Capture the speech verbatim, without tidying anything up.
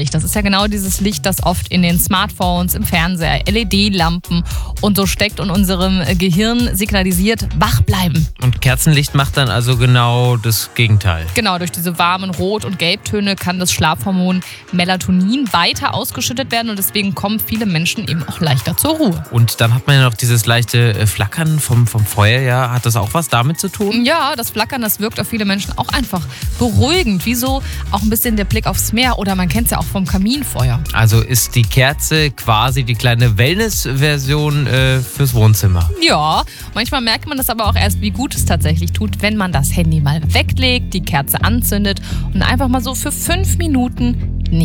Kerzenlicht. Das ist ja genau dieses Licht, das oft in den Smartphones, im Fernseher, L E D-Lampen und so steckt und unserem Gehirn signalisiert, wach bleiben. Und Kerzenlicht macht dann also genau das Gegenteil. Genau, durch diese warmen Rot- und Gelbtöne kann das Schlafhormon Melatonin weiter ausgeschüttet werden und deswegen kommen viele Menschen eben auch leichter zur Ruhe. Und dann hat man ja noch dieses leichte Flackern vom, vom Feuer. Ja, hat das auch was damit zu tun? Ja, das Flackern, das wirkt auf viele Menschen auch einfach beruhigend. Wie so auch ein bisschen der Blick aufs Meer oder man kennt es ja auch vom Kaminfeuer. Also ist die Kerze quasi die kleine Wellness-Version äh, fürs Wohnzimmer. Ja, manchmal merkt man das aber auch erst, wie gut es tatsächlich tut, wenn man das Handy mal weglegt, die Kerze anzündet und einfach mal so für fünf Minuten